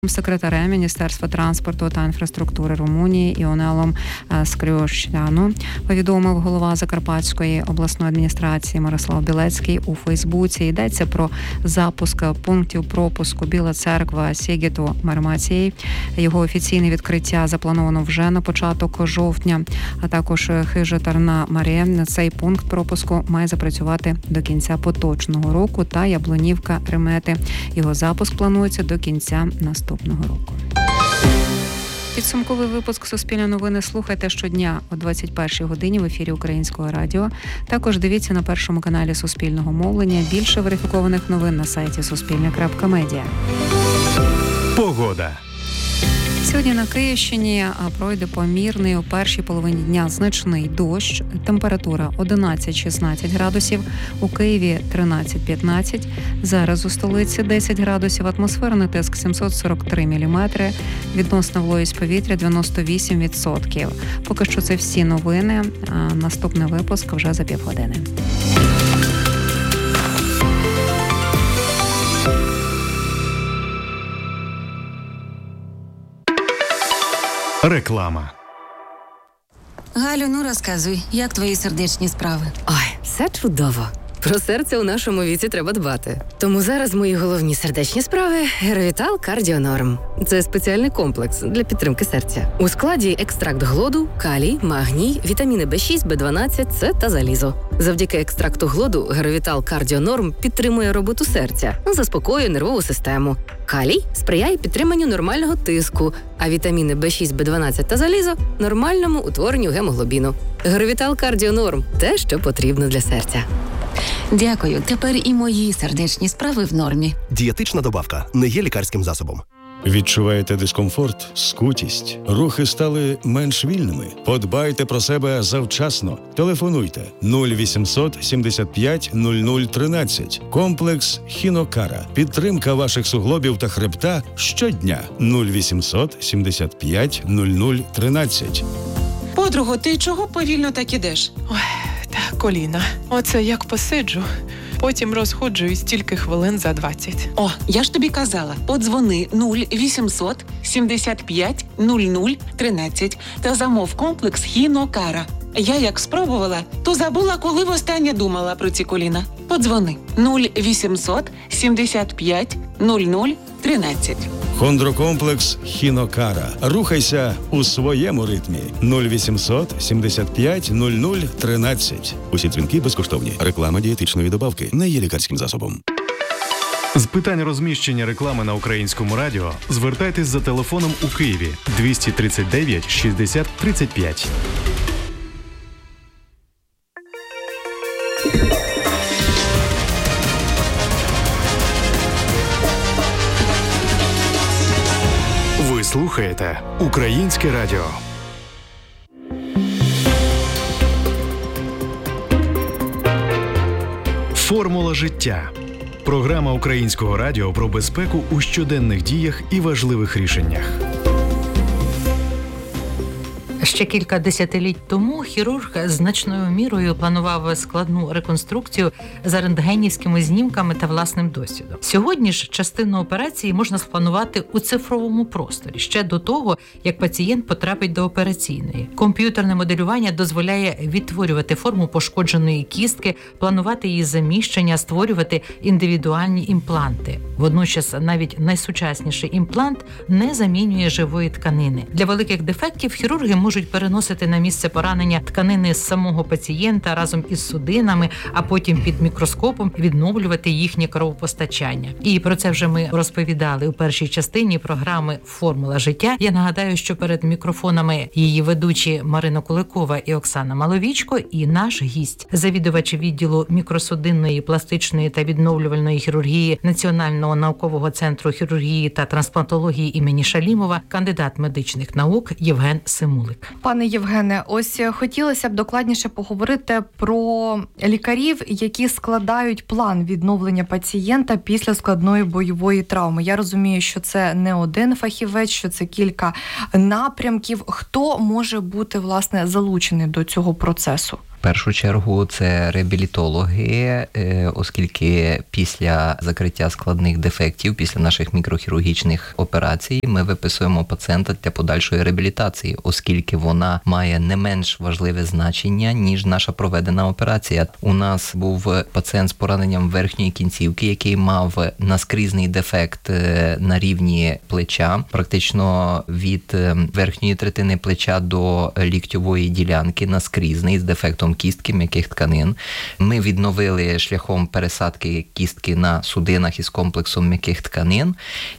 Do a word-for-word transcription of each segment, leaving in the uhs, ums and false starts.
секретарем Міністерства транспорту та інфраструктури Румунії Іонелом Скрьощану, повідомив голова Закарпатської обласної адміністрації Мирослав Білецький у Фейсбуці. Йдеться про запуск пунктів пропуску Біла Церква, Сігіту, Мармації. Його офіційне відкриття заплановано вже на початок жовтня, а також Хижа-Тарна Марія. Цей пункт пропуску має запрацювати до кінця поточного року та Яблунівка-Ремети. Його запуск планується до кінця наступного року. Підсумковий випуск «Суспільне новини» слухайте щодня о двадцять першій годині в ефірі Українського радіо. Також дивіться на першому каналі Суспільного мовлення. Більше верифікованих новин на сайті суспільне крапка медіа. Погода. Сьогодні на Київщині пройде помірний у першій половині дня значний дощ. Температура одинадцять-шістнадцять градусів, у Києві тринадцять-п'ятнадцять. Зараз у столиці десять градусів, атмосферний тиск сімсот сорок три міліметри, відносна вологість повітря дев'яносто вісім відсотків. Поки що це всі новини, а наступний випуск вже за півгодини. Реклама. Галю, ну розказуй, як твої сердечні справи? Ой, все чудово. Про серце у нашому віці треба дбати. Тому зараз мої головні сердечні справи – Геровітал Кардіонорм. Це спеціальний комплекс для підтримки серця. У складі екстракт глоду, калій, магній, вітаміни Б шість, Б дванадцять, С та залізо. Завдяки екстракту глоду Геровітал Кардіонорм підтримує роботу серця, заспокоює нервову систему. Калій сприяє підтриманню нормального тиску, а вітаміни Б шість, Б дванадцять та залізо – нормальному утворенню гемоглобіну. Геровітал Кардіонорм – те, що потрібно для серця. Дякую, тепер і мої сердечні справи в нормі. Дієтична добавка не є лікарським засобом. Відчуваєте дискомфорт, скутість? Рухи стали менш вільними? Подбайте про себе завчасно. Телефонуйте нуль вісімсот сімдесят п'ять нуль нуль тринадцять. Комплекс Хінокара. Підтримка ваших суглобів та хребта щодня. нуль вісімсот сімдесят п'ять нуль нуль тринадцять. Подруго, ти чого повільно так ідеш? Ой, та коліна. Оце як посиджу, потім розходжуюсь тільки хвилин за двадцять. О, я ж тобі казала, подзвони нуль вісімсот сімдесят п'ять нуль нуль тринадцять та замов комплекс Хінокара. Я як спробувала, то забула, коли востаннє думала про ці коліна. Подзвони нуль вісімсот сімдесят п'ять нуль нуль тринадцять. Хондрокомплекс Хінокара. Рухайся у своєму ритмі. нуль вісімсот сімдесят п'ять нуль нуль тринадцять. Усі дзвінки безкоштовні. Реклама дієтичної добавки не є лікарським засобом. З питань розміщення реклами на Українському радіо звертайтесь за телефоном у Києві двісті тридцять дев'ять шістдесят тридцять п'ять. Ви слухаєте Українське радіо. Формула життя. Програма Українського радіо про безпеку у щоденних діях і важливих рішеннях. Ще кілька десятиліть тому хірург значною мірою планував складну реконструкцію за рентгенівськими знімками та власним досвідом. Сьогодні ж частину операції можна спланувати у цифровому просторі, ще до того, як пацієнт потрапить до операційної. Комп'ютерне моделювання дозволяє відтворювати форму пошкодженої кістки, планувати її заміщення, створювати індивідуальні імпланти. Водночас навіть найсучасніший імплант не замінює живої тканини. Для великих дефектів хірурги можуть можуть переносити на місце поранення тканини з самого пацієнта разом із судинами, а потім під мікроскопом відновлювати їхнє кровопостачання. І про це вже ми розповідали у першій частині програми «Формула життя». Я нагадаю, що перед мікрофонами її ведучі Марина Куликова і Оксана Маловічко, і наш гість, завідувач відділу мікросудинної, пластичної та відновлювальної хірургії Національного наукового центру хірургії та трансплантології імені Шалімова, кандидат медичних наук Євген Симулик. Пане Євгене, ось хотілося б докладніше поговорити про лікарів, які складають план відновлення пацієнта після складної бойової травми. Я розумію, що це не один фахівець, що це кілька напрямків. Хто може бути, власне, залучений до цього процесу? В першу чергу це реабілітологи, оскільки після закриття складних дефектів, після наших мікрохірургічних операцій, ми виписуємо пацієнта для подальшої реабілітації, оскільки вона має не менш важливе значення, ніж наша проведена операція. У нас був пацієнт з пораненням верхньої кінцівки, який мав наскрізний дефект на рівні плеча, практично від верхньої третини плеча до ліктьової ділянки, наскрізний, з дефектом кістки, м'яких тканин. Ми відновили шляхом пересадки кістки на судинах із комплексом м'яких тканин,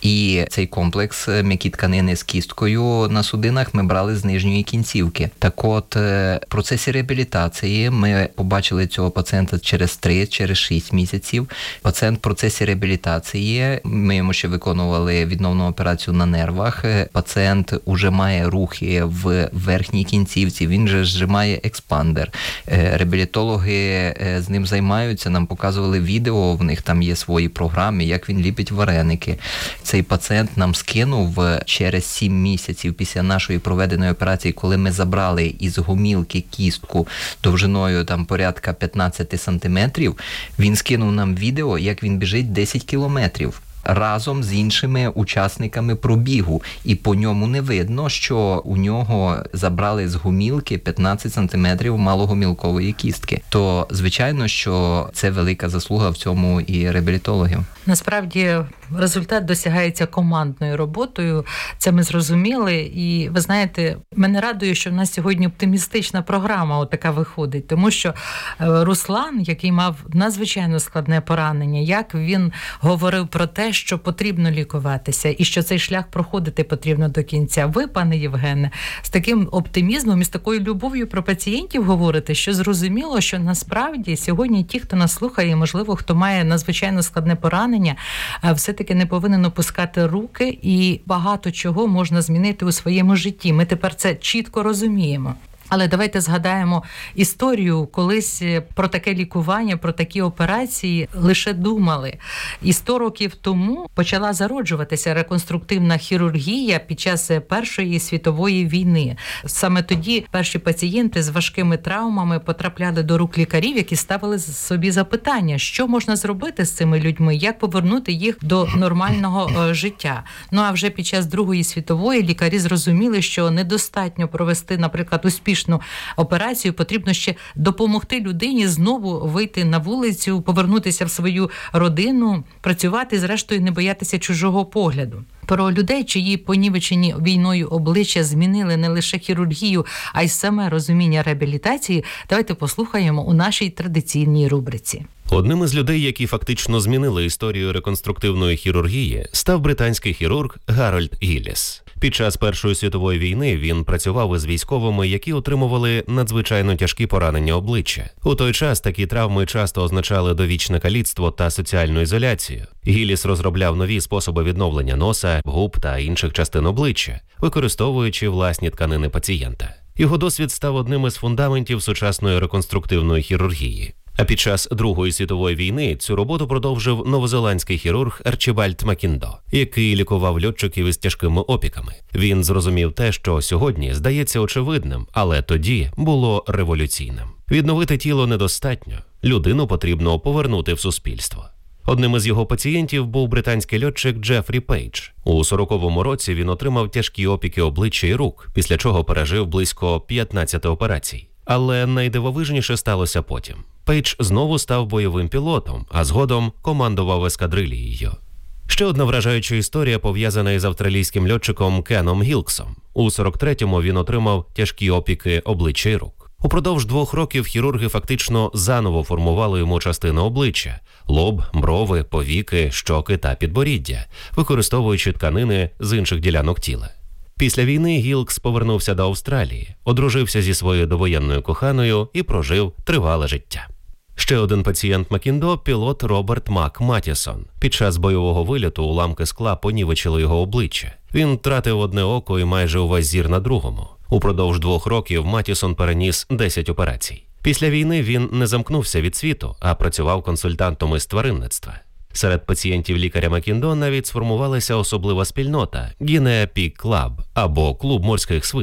і цей комплекс м'які тканини з кісткою на судинах ми брали з нижньої кінцівки. Так от, в процесі реабілітації ми побачили цього пацієнта через три, через шість місяців. Пацієнт в процесі реабілітації, ми йому ще виконували відновну операцію на нервах, пацієнт уже має рухи в верхній кінцівці, він же зжимає експандер. Реабілітологи з ним займаються, нам показували відео, в них там є свої програми, як він ліпить вареники. Цей пацієнт нам скинув через сім місяців після нашої проведеної операції, коли ми забрали із гомілки кістку довжиною там порядка п'ятнадцять сантиметрів, він скинув нам відео, як він біжить десять кілометрів. Разом з іншими учасниками пробігу. І по ньому не видно, що у нього забрали з гомілки п'ятнадцять сантиметрів малогомілкової кістки. То, звичайно, що це велика заслуга в цьому і реабілітологів. Насправді, результат досягається командною роботою, це ми зрозуміли. І, ви знаєте, мене радує, що в нас сьогодні оптимістична програма отака виходить, тому що Руслан, який мав надзвичайно складне поранення, як він говорив про те, що потрібно лікуватися і що цей шлях проходити потрібно до кінця. Ви, пане Євгене, з таким оптимізмом і з такою любов'ю про пацієнтів говорите, що зрозуміло, що насправді сьогодні ті, хто нас слухає, можливо, хто має надзвичайно складне поранення, все-таки не повинен опускати руки, і багато чого можна змінити у своєму житті. Ми тепер це чітко розуміємо. Але давайте згадаємо історію, колись про таке лікування, про такі операції лише думали. І сто років тому почала зароджуватися реконструктивна хірургія під час Першої світової війни. Саме тоді перші пацієнти з важкими травмами потрапляли до рук лікарів, які ставили собі запитання, що можна зробити з цими людьми, як повернути їх до нормального життя. Ну а вже під час Другої світової лікарі зрозуміли, що недостатньо провести, наприклад, успішну операцію, потрібно ще допомогти людині знову вийти на вулицю, повернутися в свою родину, працювати, зрештою не боятися чужого погляду. Про людей, чиї понівечені війною обличчя змінили не лише хірургію, а й саме розуміння реабілітації, давайте послухаємо у нашій традиційній рубриці. Одним із людей, які фактично змінили історію реконструктивної хірургії, став британський хірург Гарольд Гілліс. Під час Першої світової війни він працював із військовими, які отримували надзвичайно тяжкі поранення обличчя. У той час такі травми часто означали довічне каліцтво та соціальну ізоляцію. Гілліс розробляв нові способи відновлення носа, губ та інших частин обличчя, використовуючи власні тканини пацієнта. Його досвід став одним із фундаментів сучасної реконструктивної хірургії. А під час Другої світової війни цю роботу продовжив новозеландський хірург Арчібальд Макіндо, який лікував льотчиків із тяжкими опіками. Він зрозумів те, що сьогодні здається очевидним, але тоді було революційним. Відновити тіло недостатньо, людину потрібно повернути в суспільство. Одним із його пацієнтів був британський льотчик Джефрі Пейдж. У сороковому році він отримав тяжкі опіки обличчя і рук, після чого пережив близько п'ятнадцять операцій. Але найдивовижніше сталося потім. Пейдж знову став бойовим пілотом, а згодом командував ескадрилією. Ще одна вражаюча історія пов'язана із австралійським льотчиком Кеном Гілксом. У сорок третьому він отримав тяжкі опіки обличчя і рук. Упродовж двох років хірурги фактично заново формували йому частини обличчя – лоб, брови, повіки, щоки та підборіддя, використовуючи тканини з інших ділянок тіла. Після війни Гілкс повернувся до Австралії, одружився зі своєю довоєнною коханою і прожив тривале життя. Ще один пацієнт Макіндо – пілот Роберт Мак Матісон. Під час бойового вильоту уламки скла понівечили його обличчя. Він втратив одне око і майже увесь зір на другому. Упродовж двох років Матісон переніс десять операцій. Після війни він не замкнувся від світу, а працював консультантом із тваринництва. Серед пацієнтів лікаря Макіндо навіть сформувалася особлива спільнота – Guinea Pig Club або клуб морських свинок.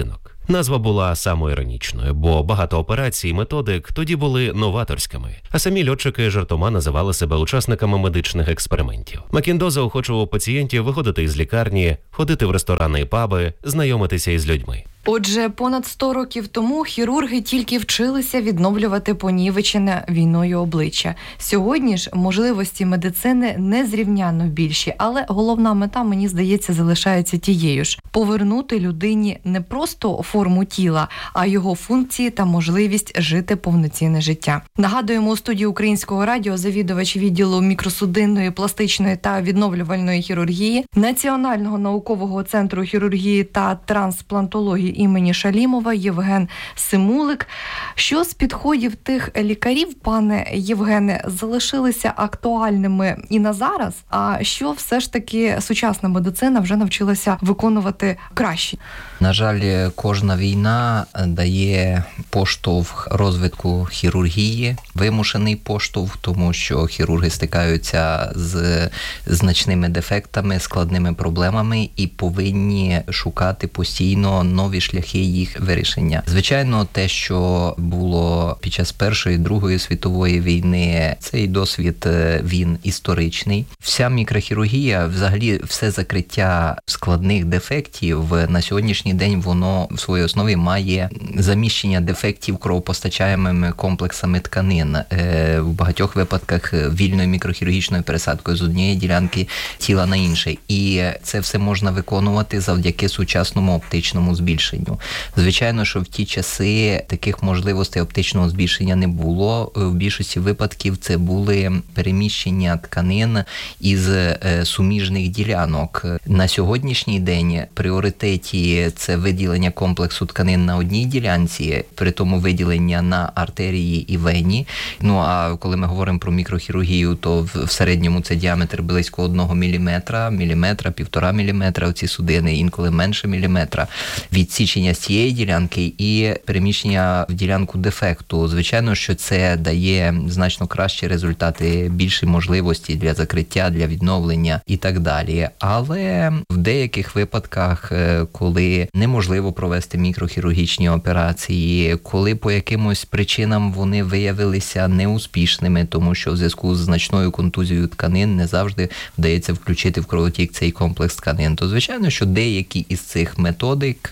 Назва була самоіронічною, бо багато операцій і методик тоді були новаторськими, а самі льотчики жартома називали себе учасниками медичних експериментів. Макіндо заохочував пацієнтів виходити із лікарні, ходити в ресторани і паби, знайомитися із людьми. Отже, понад сто років тому хірурги тільки вчилися відновлювати понівечене війною обличчя. Сьогодні ж можливості медицини незрівнянно більші, але головна мета, мені здається, залишається тією ж – повернути людині не просто форму тіла, а його функції та можливість жити повноцінне життя. Нагадуємо, у студії Українського радіо завідувач відділу мікросудинної, пластичної та відновлювальної хірургії Національного наукового центру хірургії та трансплантології імені Шалімова Євген Симулик. Що з підходів тих лікарів, пане Євгене, залишилися актуальними і на зараз, а що все ж таки сучасна медицина вже навчилася виконувати краще? На жаль, кожна війна дає поштовх розвитку хірургії, вимушений поштовх, тому що хірурги стикаються з значними дефектами, складними проблемами і повинні шукати постійно нові шляхи їх вирішення. Звичайно, те, що було під час Першої, Другої світової війни, цей досвід, він історичний. Вся мікрохірургія, взагалі все закриття складних дефектів на сьогоднішній день, воно в своїй основі має заміщення дефектів кровопостачаємими комплексами тканин. В багатьох випадках вільною мікрохірургічною пересадкою з однієї ділянки тіла на інше. І це все можна виконувати завдяки сучасному оптичному збільшенню. Звичайно, що в ті часи таких можливостей оптичного збільшення не було. В більшості випадків це були переміщення тканин із суміжних ділянок. На сьогоднішній день в пріоритеті це виділення комплексу тканин на одній ділянці, при тому виділення на артерії і вені. Ну, а коли ми говоримо про мікрохірургію, то в середньому це діаметр близько одного міліметра, міліметра, півтора міліметра, ці судини, інколи менше міліметра. Відсічення з цієї ділянки і переміщення в ділянку дефекту. Звичайно, що це дає значно кращі результати, більші можливості для закриття, для відновлення і так далі. Але в деяких випадках, коли неможливо провести мікрохірургічні операції, коли по якимось причинам вони виявилися неуспішними, тому що в зв'язку з значною контузією тканин не завжди вдається включити в кровотік цей комплекс тканин, то звичайно, що деякі із цих методик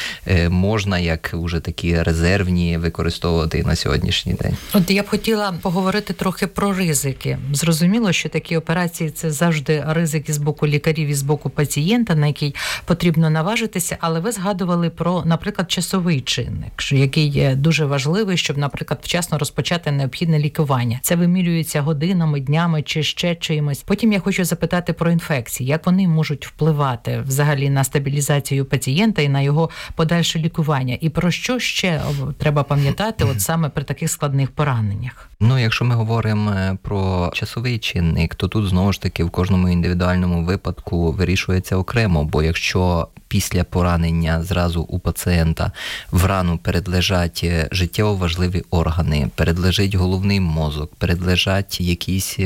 можна як вже такі резервні використовувати на сьогоднішній день. От я б хотіла поговорити трохи про ризики. Зрозуміло, що такі операції – це завжди ризики з боку лікарів і з боку пацієнта, на який потрібно наважитися, але ви згадували про, наприклад, часовий чинник, який є дуже важливий, щоб, наприклад, вчасно розпочати необхідне лікування. Це вимірюється годинами, днями чи ще чимось. Потім я хочу запитати про інфекції. Як вони можуть впливати взагалі на стабілізацію пацієнта і на його подальше лікування? І про що ще треба пам'ятати от саме при таких складних пораненнях? Ну, якщо ми говоримо про часовий чинник, то тут знову ж таки в кожному індивідуальному випадку вирішується окремо, бо якщо після поранення зразу у пацієнта в рану передлежать життєво важливі органи, передлежить головний мозок, передлежать якісь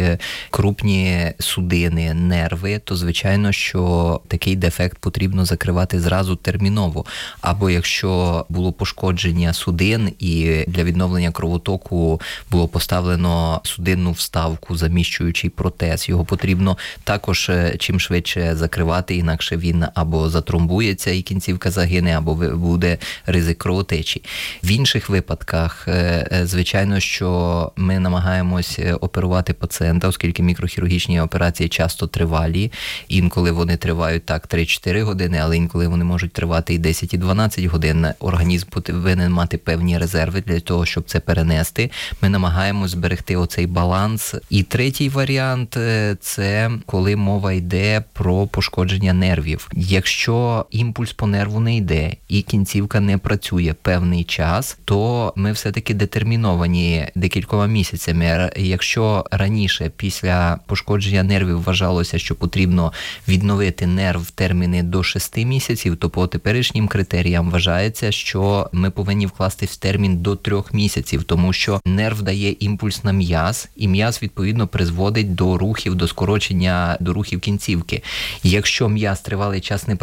крупні судини, нерви, то звичайно, що такий дефект потрібно закривати зразу терміново. Або якщо було пошкодження судин і для відновлення кровотоку було поставлено судинну вставку, заміщуючий протез, його потрібно також чим швидше закривати, інакше він або затромбується і кінцівка загине, або буде ризик кровотечі. В інших випадках, звичайно, що ми намагаємось оперувати пацієнта, оскільки мікрохірургічні операції часто тривалі, інколи вони тривають так три-чотири години, але інколи вони можуть тривати і десять, і дванадцять годин. Організм повинен мати певні резерви для того, щоб це перенести. Ми намагаємось зберегти оцей баланс. І третій варіант – це коли мова йде про пошкодження нервів. Якщо імпульс по нерву не йде і кінцівка не працює певний час, то ми все-таки детерміновані декількома місяцями. Якщо раніше після пошкодження нервів вважалося, що потрібно відновити нерв в терміни до шести місяців, то по теперішнім критеріям вважається, що ми повинні вкласти в термін до трьох місяців, тому що нерв дає імпульс на м'яз, і м'яз, відповідно, призводить до рухів, до скорочення, до рухів кінцівки. Якщо м'яз тривалий час не працює,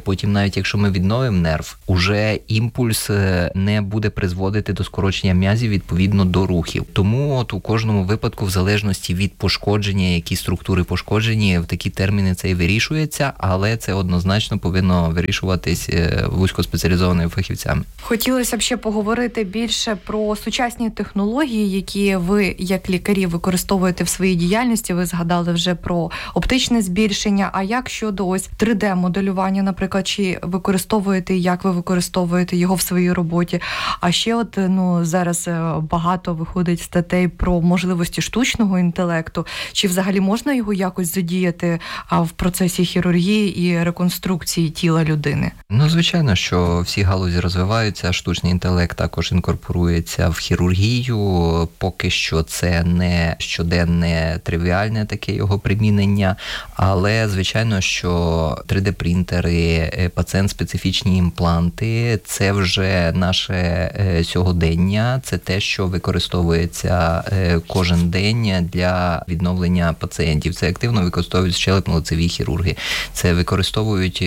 потім навіть якщо ми відновимо нерв, уже імпульс не буде призводити до скорочення м'язів відповідно до рухів. Тому от у кожному випадку, в залежності від пошкодження, які структури пошкоджені, в такі терміни це і вирішується, але це однозначно повинно вирішуватись вузькоспеціалізованими фахівцями. Хотілося б ще поговорити більше про сучасні технології, які ви, як лікарі, використовуєте в своїй діяльності. Ви згадали вже про оптичне збільшення. А як щодо ось три де-моделювання, наприклад, чи використовуєте, як ви використовуєте його в своїй роботі? А ще от, ну, зараз багато виходить статей про можливості штучного інтелекту. Чи взагалі можна його якось задіяти в процесі хірургії і реконструкції тіла людини? Ну, звичайно, що всі галузі розвиваються, штучний інтелект також інкорпорується в хірургію. Поки що це не щоденне, тривіальне таке його примінення, але, звичайно, що три де-принтери, пацієнт-специфічні імпланти – це вже наше сьогодення, це те, що використовується кожен день для відновлення пацієнтів. Це активно використовують щелепно-лицеві хірурги, це використовують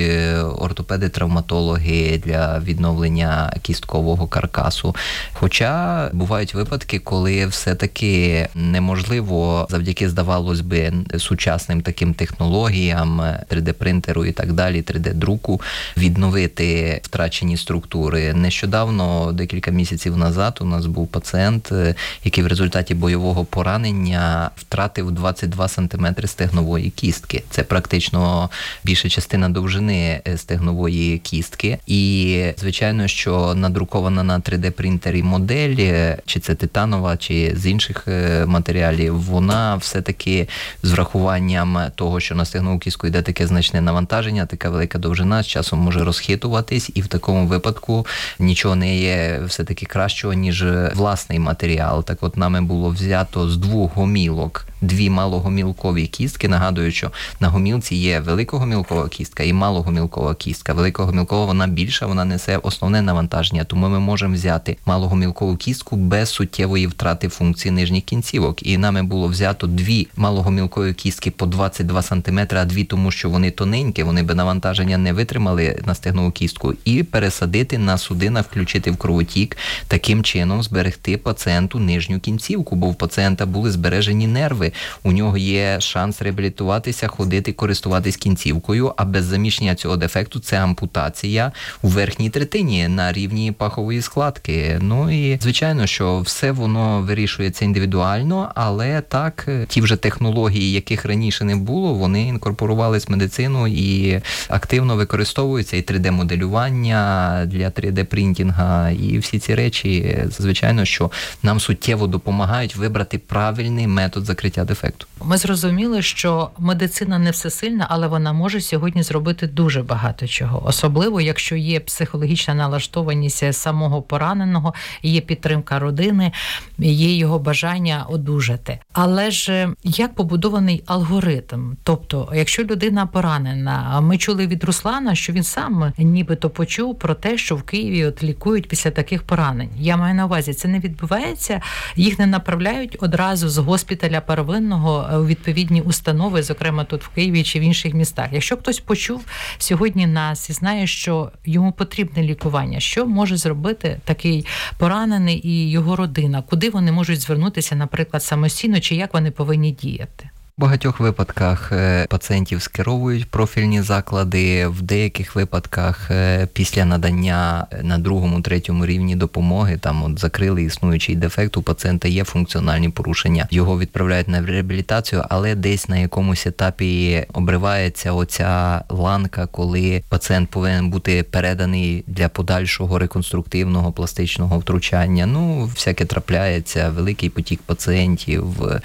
ортопеди-травматологи для відновлення кісткового каркасу. Хоча бувають випадки, коли все-таки неможливо завдяки, здавалось би, сучасним таким технологіям, три де-принтеру і так далі, три де-друку, відновити втрачені структури. Нещодавно, декілька місяців назад, у нас був пацієнт, який в результаті бойового поранення втратив двадцять два сантиметри стегнової кістки. Це практично більша частина довжини стегнової кістки. І, звичайно, що надрукована на три де-принтері модель, чи це титанова, чи з інших матеріалів, вона все-таки з врахуванням того, що на стегнову кістку йде таке значне навантаження, така велика довжина, з часом може розхитуватись, і в такому випадку нічого не є все-таки кращого, ніж власний матеріал. Так от нами було взято з двох гомілок дві малогомілкові кістки. Нагадую, що на гомілці є великогомілкова кістка і малогомілкова кістка. Великогомілкова вона більша, вона несе основне навантаження, тому ми можемо взяти малогомілкову кістку без суттєвої втрати функції нижніх кінцівок. І нами було взято дві малогомілкові кістки по двадцять два сантиметри, а дві тому, що вони тоненькі, вони би навантаження не витримали на стегнову кістку, і пересадити на судинах, включити в кровотік, таким чином зберегти пацієнту нижню кінцівку, бо в пацієнта були збережені нерви, у нього є шанс реабілітуватися, ходити, користуватись кінцівкою, а без заміщення цього дефекту це ампутація у верхній третині на рівні пахової складки. Ну і, звичайно, що все воно вирішується індивідуально, але так, ті вже технології, яких раніше не було, вони інкорпорувались в медицину і активно використовуються, і три де-моделювання для три де-принтінга, і всі ці речі, звичайно, що нам суттєво допомагають вибрати правильний метод закриття дефекту. Ми зрозуміли, що медицина не всесильна, але вона може сьогодні зробити дуже багато чого. Особливо, якщо є психологічна налаштованість самого пораненого, є підтримка родини, є його бажання одужати. Але ж як побудований алгоритм? Тобто, якщо людина поранена, ми чули від Руслана, що він сам нібито почув про те, що в Києві от лікують після таких поранень. Я маю на увазі, це не відбувається, їх не направляють одразу з госпіталя первинного у відповідні установи, зокрема тут в Києві чи в інших містах. Якщо хтось почув сьогодні нас і знає, що йому потрібне лікування, що може зробити такий поранений і його родина? Куди вони можуть звернутися, наприклад, самостійно, чи як вони повинні діяти? В багатьох випадках пацієнтів скеровують профільні заклади, в деяких випадках після надання на другому, третьому рівні допомоги, там от закрили існуючий дефект, у пацієнта є функціональні порушення, його відправляють на реабілітацію, але десь на якомусь етапі обривається оця ланка, коли пацієнт повинен бути переданий для подальшого реконструктивного пластичного втручання. Ну, всяке трапляється, великий потік пацієнтів,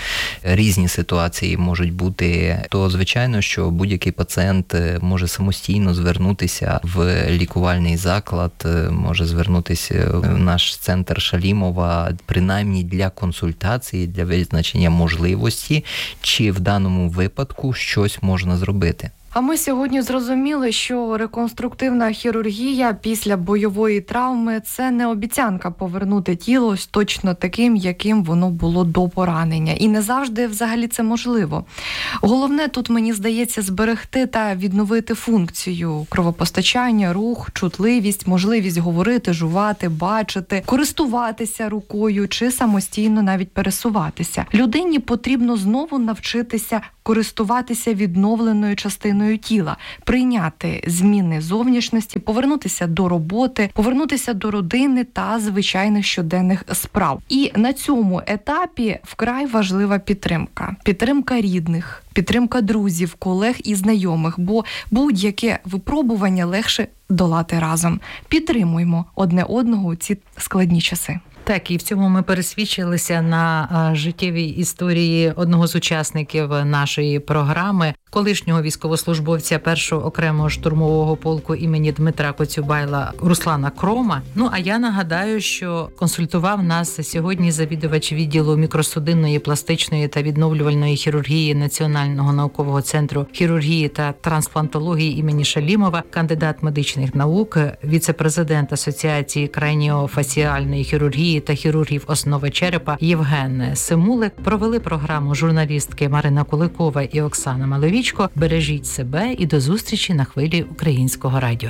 різні ситуації можуть бути, то, звичайно, що будь-який пацієнт може самостійно звернутися в лікувальний заклад, може звернутися в наш центр Шалімова, принаймні для консультації, для визначення можливості, чи в даному випадку щось можна зробити. А ми сьогодні зрозуміли, що реконструктивна хірургія після бойової травми – це не обіцянка повернути тіло точно таким, яким воно було до поранення. І не завжди взагалі це можливо. Головне тут, мені здається, зберегти та відновити функцію кровопостачання, рух, чутливість, можливість говорити, жувати, бачити, користуватися рукою чи самостійно навіть пересуватися. Людині потрібно знову навчитися користуватися відновленою частиною тіла, прийняти зміни зовнішності, повернутися до роботи, повернутися до родини та звичайних щоденних справ. І на цьому етапі вкрай важлива підтримка. Підтримка рідних, підтримка друзів, колег і знайомих, бо будь-яке випробування легше долати разом. Підтримуємо одне одного у ці складні часи. Так, і в цьому ми пересвідчилися на а, життєвій історії одного з учасників нашої програми, колишнього військовослужбовця першого окремого штурмового полку імені Дмитра Коцюбайла Руслана Крома. Ну, а я нагадаю, що консультував нас сьогодні завідувач відділу мікросудинної, пластичної та відновлювальної хірургії Національного наукового центру хірургії та трансплантології імені Шалімова, кандидат медичних наук, віце-президент Асоціації краніофасіальної хірургії та хірургів основи черепа Євген Симулик. Провели програму журналістки Марина Куликова і Оксана Маловічко. Бережіть себе і до зустрічі на хвилі Українського радіо.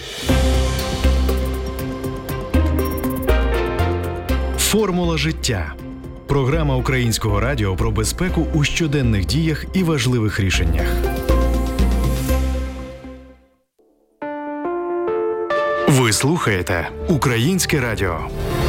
Формула життя. Програма Українського радіо про безпеку у щоденних діях і важливих рішеннях. Ви слухаєте Українське радіо.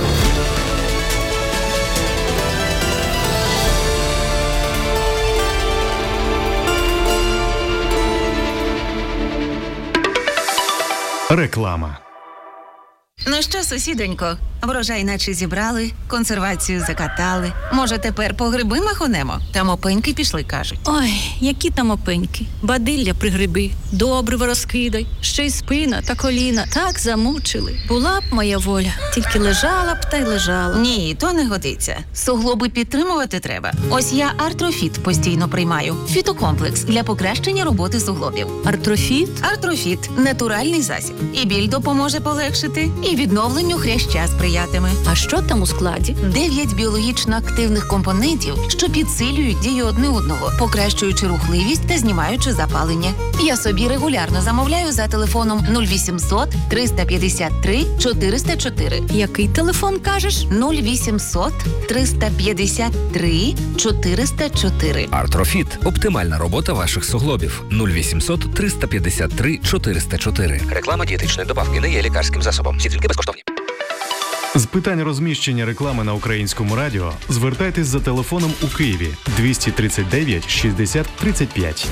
Реклама. Ну що, сусідонько, врожай наче зібрали, консервацію закатали. Може, тепер по гриби махонемо? Там опеньки пішли, кажуть. Ой, які там опеньки. Бадилля пригриби, добриво розкидай, ще й спина та коліна так замучили. Була б моя воля, тільки лежала б та й лежала. Ні, то не годиться. Суглоби підтримувати треба. Ось я Артрофіт постійно приймаю. Фітокомплекс для покращення роботи суглобів. Артрофіт? Артрофіт – натуральний засіб. І біль допоможе полегшити, і відновленню хряща сприятиме. А що там у складі? Дев'ять біологічно активних компонентів, що підсилюють дію одне одного, покращуючи рухливість та знімаючи запалення. Я собі регулярно замовляю за телефоном нуль вісімсот триста п'ятдесят три чотириста чотири. Який телефон кажеш? нуль вісімсот триста п'ятдесят три чотириста чотири. Артрофіт – оптимальна робота ваших суглобів. нуль вісімсот триста п'ятдесят три чотириста чотири. Реклама дієтичної добавки не є лікарським засобом. Всі тільки безкоштовні. З питань розміщення реклами на Українському радіо звертайтесь за телефоном у Києві двісті тридцять дев'ять шістдесят тридцять п'ять.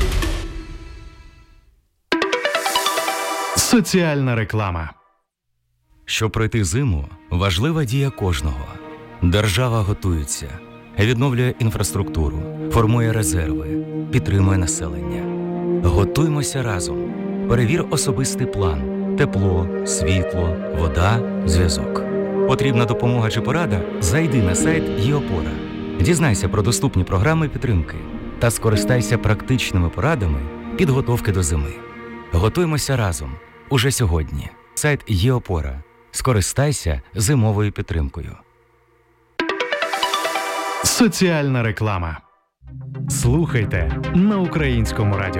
Соціальна реклама. Щоб пройти зиму, важлива дія кожного. Держава готується, відновлює інфраструктуру, формує резерви, підтримує населення. Готуймося разом. Перевір особистий план. Тепло, світло, вода, зв'язок. Потрібна допомога чи порада? Зайди на сайт ЄОПОРА. Дізнайся про доступні програми підтримки та скористайся практичними порадами підготовки до зими. Готуймося разом. Уже сьогодні. Сайт ЄОПОРА. Скористайся зимовою підтримкою. Соціальна реклама. Слухайте на Українському радіо.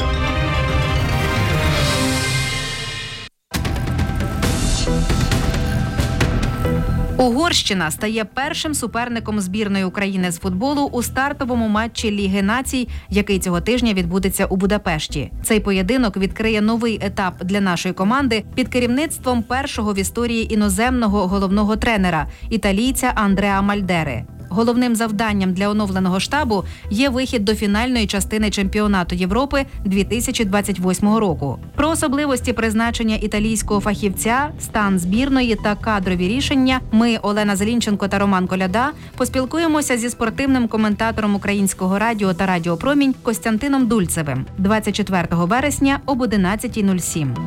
Угорщина стає першим суперником збірної України з футболу у стартовому матчі Ліги націй, який цього тижня відбудеться у Будапешті. Цей поєдинок відкриє новий етап для нашої команди під керівництвом першого в історії іноземного головного тренера – італійця Андреа Мальдери. Головним завданням для оновленого штабу є вихід до фінальної частини чемпіонату Європи дві тисячі двадцять восьмого року. Про особливості призначення італійського фахівця, стан збірної та кадрові рішення ми, Олена Зелінченко та Роман Коляда, поспілкуємося зі спортивним коментатором Українського радіо та Радіо Промінь Костянтином Дульцевим двадцять четвертого вересня об одинадцята нуль сім.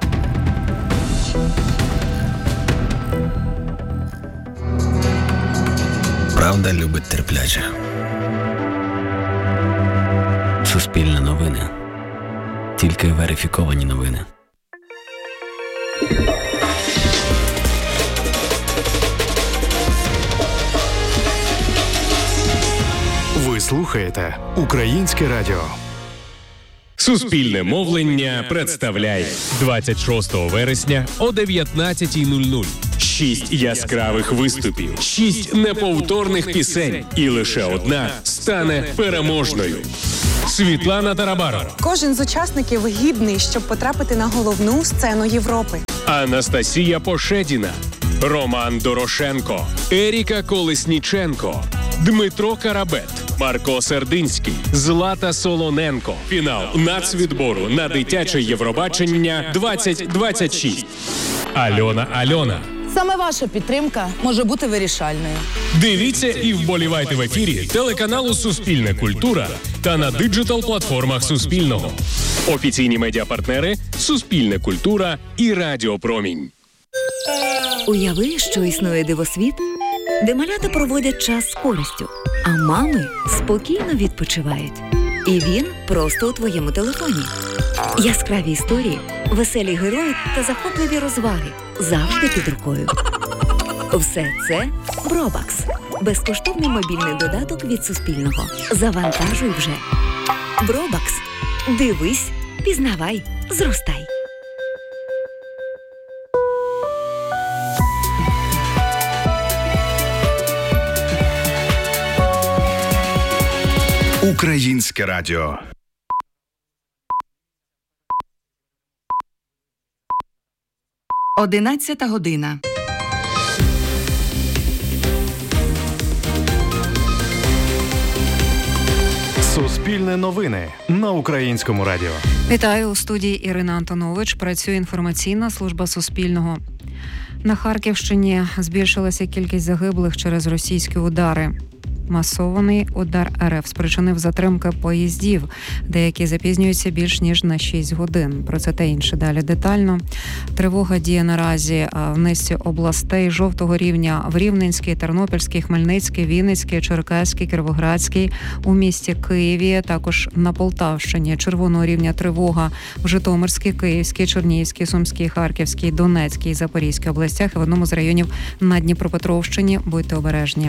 Правда любить терплячих. Суспільне новини. тільки верифіковані новини. Ви слухаєте Українське радіо. Суспільне мовлення представляє двадцять шостого вересня о дев'ятнадцятій нуль нуль. Шість яскравих виступів, шість неповторних пісень, і лише одна стане переможною. Світлана Тарабарова. Кожен з учасників гідний, щоб потрапити на головну сцену Європи. Анастасія Пошедіна, Роман Дорошенко, Еріка Колесніченко, Дмитро Карабет, Марко Сердинський, Злата Солоненко. Фінал нацвідбору на дитяче Євробачення двадцять двадцять шість. Альона Альона. Саме ваша підтримка може бути вирішальною. Дивіться і вболівайте в ефірі телеканалу «Суспільне культура» та на диджитал-платформах Суспільного. Офіційні медіапартнери «Суспільне культура» і Радіо Промінь. Уяви, що існує дивосвіт, де малята проводять час з користю, а мами спокійно відпочивають. І він просто у твоєму телефоні. Яскраві історії, веселі герої та захопливі розваги завжди під рукою. Все це Бробакс. Безкоштовний мобільний додаток від Суспільного. Завантажуй вже. Бробакс. Дивись, пізнавай, зростай. Українське радіо. Одинадцята година. Суспільне новини на Українському радіо. Вітаю, у студії Ірина Антонович. Працює інформаційна служба Суспільного. На Харківщині збільшилася кількість загиблих через російські удари. Масований удар РФ спричинив затримки поїздів. Деякі запізнюються більш ніж на шість годин. Про це та інше далі детально. Тривога діє наразі в низці областей жовтого рівня в Рівненській, Тернопільській, Хмельницькій, Вінницькій, Черкаській, Кіровоградській, у місті Києві, також на Полтавщині. Червоного рівня тривога в Житомирській, Київській, Чернігівській, Сумській, Харківській, Донецькій, Запорізькій областях і в одному з районів на Дніпропетровщині. Будьте обережні.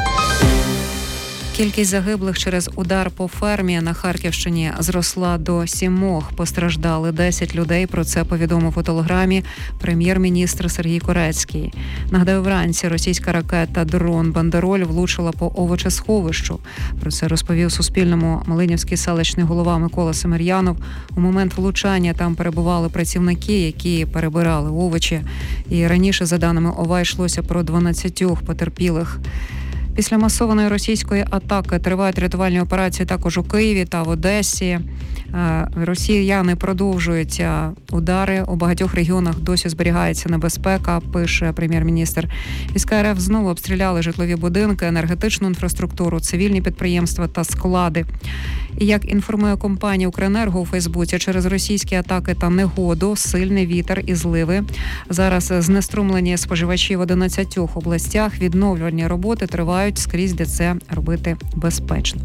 Кількість загиблих через удар по фермі на Харківщині зросла до сімох. Постраждали десять людей. Про це повідомив у телеграмі прем'єр-міністр Сергій Корецький. Нагадаю, вранці російська ракета «Дрон Бандероль» влучила по овочесховищу. Про це розповів Суспільному Малинівський селищний голова Микола Семер'янов. У момент влучання там перебували працівники, які перебирали овочі. І раніше, за даними ОВА, йшлося про дванадцятьох потерпілих. Після масованої російської атаки тривають рятувальні операції також у Києві та в Одесі. Росіяни продовжують удари. У багатьох регіонах досі зберігається небезпека, пише прем'єр-міністр. Війська РФ знову обстріляли житлові будинки, енергетичну інфраструктуру, цивільні підприємства та склади. І як інформує компанія «Укренерго» у Фейсбуці, через російські атаки та негоду, сильний вітер і зливи. Зараз знеструмлені споживачі в одинадцятьох областях. Відновлювальні роботи тривають скрізь, де це робити безпечно.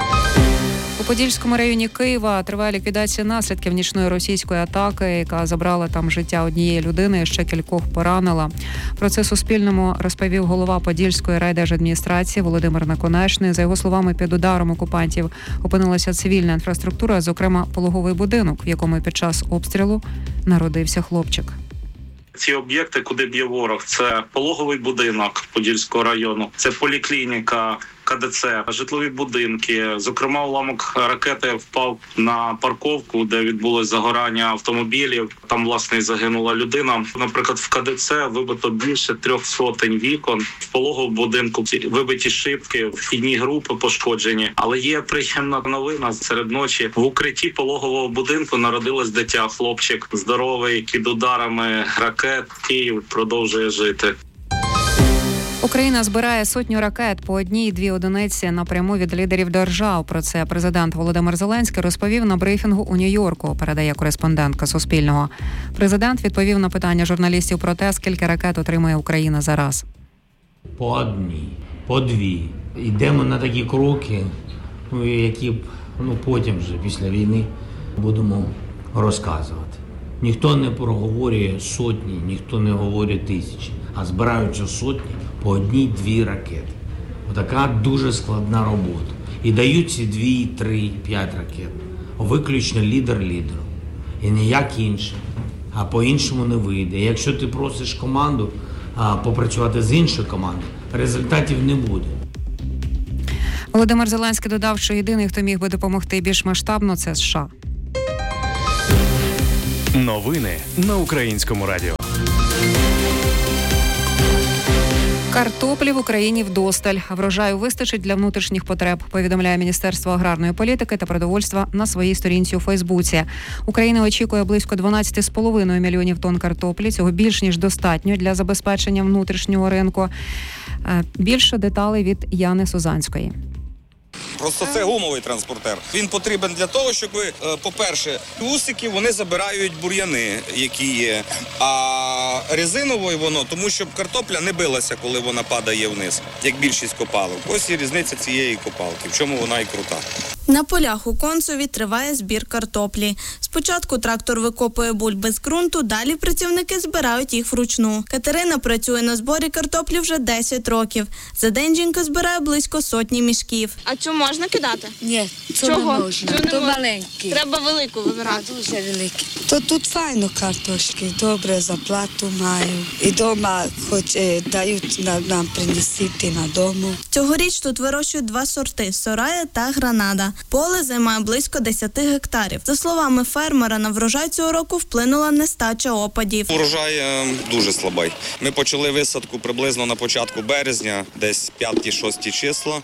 У Подільському районі Києва триває ліквідація наслідків нічної російської атаки, яка забрала там життя однієї людини і ще кількох поранила. Про це Суспільному розповів голова Подільської райдержадміністрації Володимир Наконечний. За його словами, під ударом окупантів опинилася цивільна інфраструктура, зокрема пологовий будинок, в якому під час обстрілу народився хлопчик. Ці об'єкти, куди б'є ворог, це пологовий будинок Подільського району, це поліклініка, КДЦ, житлові будинки. Зокрема, уламок ракети впав на парковку, де відбулось загорання автомобілів. Там, власне, і загинула людина. Наприклад, в КДЦ вибито більше трьох сотень вікон. В пологовому будинку вибиті шибки, вхідні групи пошкоджені. Але є приємна новина. Серед ночі в укритті пологового будинку народилось дитя. Хлопчик здоровий, під ударами ракет. Київ продовжує жити. Україна збирає сотню ракет по одній-дві одиниці напряму від лідерів держав. Про це президент Володимир Зеленський розповів на брифінгу у Нью-Йорку, передає кореспондентка Суспільного. Президент відповів на питання журналістів про те, скільки ракет отримує Україна за раз. По одній, по дві. Йдемо на такі кроки, які ну, потім вже після війни будемо розказувати. Ніхто не проговорює сотні, ніхто не говорить тисячі, а збираються сотні по одній-дві ракети. Отака дуже складна робота. І дають ці дві, три, п'ять ракет. Виключно лідер лідеру. І ніяк інше. А по-іншому не вийде. Якщо ти просиш команду а, попрацювати з іншою командою, результатів не буде. Володимир Зеленський додав, що єдиний, хто міг би допомогти більш масштабно, це США. Новини на Українському радіо. Картоплі в Україні вдосталь. Врожаю вистачить для внутрішніх потреб, повідомляє Міністерство аграрної політики та продовольства на своїй сторінці у Фейсбуці. Україна очікує близько дванадцять з половиною мільйонів тонн картоплі. Цього більш ніж достатньо для забезпечення внутрішнього ринку. Більше деталей від Яни Сузанської. Просто це гумовий транспортер. Він потрібен для того, щоб, по-перше, усики, вони забирають бур'яни, які є, а резиновою воно, тому щоб картопля не билася, коли вона падає вниз, як більшість копалок. Ось і різниця цієї копалки, в чому вона і крута. На полях у Концові триває збір картоплі. Спочатку трактор викопує бульби з ґрунту, далі працівники збирають їх вручну. Катерина працює на зборі картоплі вже десять років. За день жінка збирає близько сотні мішків. А цю можна кидати? Ні, це Чого? не можна. Цю не То можна. маленький. Треба велику вибирати. Дуже великий. То тут файно картошки, добре зарплату маю. І вдома хоч е, дають нам, нам принесити на дому. Цьогоріч тут вирощують два сорти – Сорая та Гранада. Поле займає близько десять гектарів. За словами фермера, на врожай цього року вплинула нестача опадів. Урожай е, дуже слабий. Ми почали висадку приблизно на початку березня, десь п'яте-шосте числа.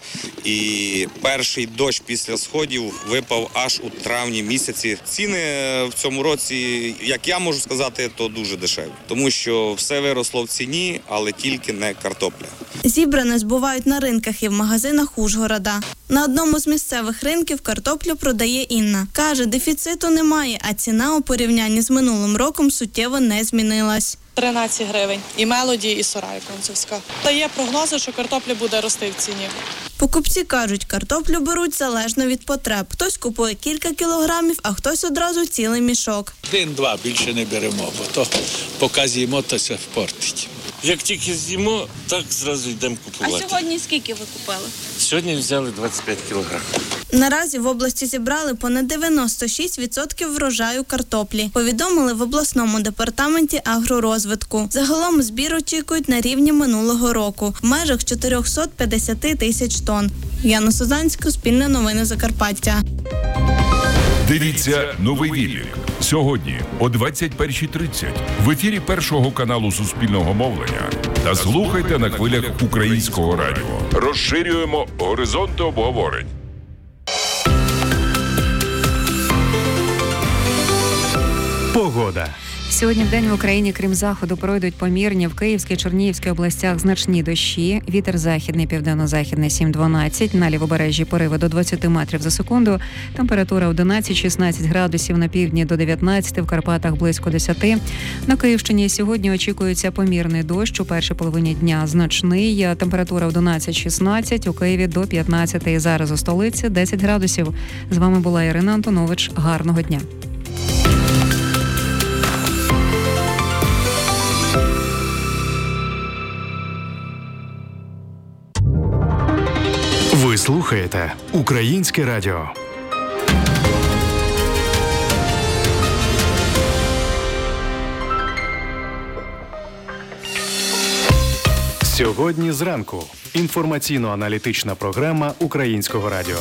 І перший дощ після сходів випав аж у травні місяці. Ціни в цьому році, як я можу сказати, то дуже дешеві. Тому що все виросло в ціні, але тільки не картопля. Зібране збувають на ринках і в магазинах Ужгорода. На одному з місцевих ринків картоплю продає Інна. Каже, дефіциту немає, а ціна у порівнянні з минулим роком суттєво не змінилась. тринадцять гривень. І Мелоді, і Сорая Концевська. Та є прогнози, що картопля буде рости в ціні. Покупці кажуть, картоплю беруть залежно від потреб. Хтось купує кілька кілограмів, а хтось одразу цілий мішок. Один-два більше не беремо, бо то поки з'їмо, то все впортить. Як тільки з'їмо, так зразу йдемо купувати. А сьогодні скільки ви купили? Сьогодні взяли двадцять п'ять кілограмів. Наразі в області зібрали понад дев'яносто шість відсотків врожаю картоплі, повідомили в обласному департаменті агророзвитку. Загалом збір очікують на рівні минулого року – в межах чотириста п'ятдесят тисяч тонн. Яна Сузанська, Суспільне новини Закарпаття. Дивіться «Новий Віллік» сьогодні о двадцять перша тридцять в ефірі Першого каналу Суспільного мовлення та слухайте на хвилях Українського радіо. Розширюємо горизонти обговорень. Погода. Сьогодні в день в Україні, крім заходу, пройдуть помірні в Київській, Чернігівській областях значні дощі. Вітер західний, південно-західний сім-дванадцять, на лівобережжі пориви до двадцять метрів за секунду. Температура одинадцять-шістнадцять градусів, на півдні до дев'ятнадцять, в Карпатах близько десять. На Київщині сьогодні очікується помірний дощ, у першій половині дня значний. Температура одинадцять-шістнадцять, у Києві до п'ятнадцять. Зараз у столиці десять градусів. З вами була Ірина Антонович. Гарного дня. Ви слухаєте Українське радіо. Сьогодні зранку. Інформаційно-аналітична програма Українського радіо.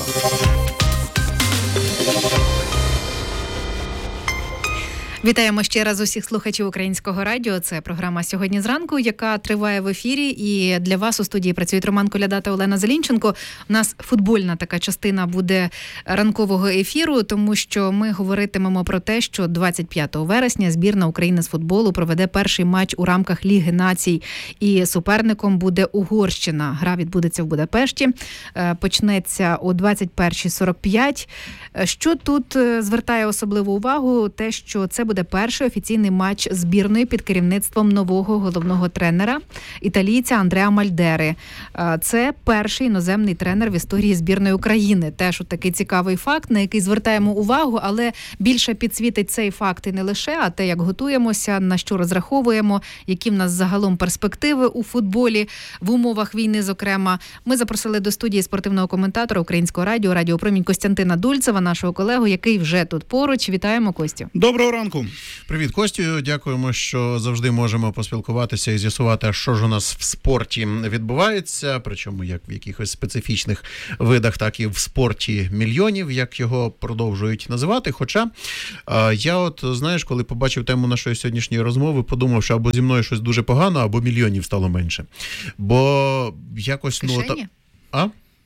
Вітаємо ще раз усіх слухачів Українського радіо. Це програма «Сьогодні зранку», яка триває в ефірі. І для вас у студії працюють Роман Коляда та Олена Зелінченко. У нас футбольна така частина буде ранкового ефіру, тому що ми говоритимемо про те, що двадцять п'ятого вересня збірна України з футболу проведе перший матч у рамках Ліги націй. І суперником буде Угорщина. Гра відбудеться в Будапешті. Почнеться о двадцять перша сорок п'ять. Що тут звертає особливу увагу? Те, що це буде буде перший офіційний матч збірної під керівництвом нового головного тренера, італійця Андреа Мальдери. Це перший іноземний тренер в історії збірної України. Теж от такий цікавий факт, на який звертаємо увагу, але більше підсвітить цей факт і не лише, а те, як готуємося, на що розраховуємо, які в нас загалом перспективи у футболі, в умовах війни, зокрема. Ми запросили до студії спортивного коментатора Українського радіо, Радіо Промінь Костянтина Дульцева, нашого колегу, який вже тут поруч. Вітаємо, Костю. Доброго ранку. Привіт, Костю. Дякуємо, що завжди можемо поспілкуватися і з'ясувати, що ж у нас в спорті відбувається, причому як в якихось специфічних видах, так і в спорті мільйонів, як його продовжують називати. Хоча а, я от, знаєш, коли побачив тему нашої сьогоднішньої розмови, подумав, що або зі мною щось дуже погано, або мільйонів стало менше. Бо якось... Ну, та... А?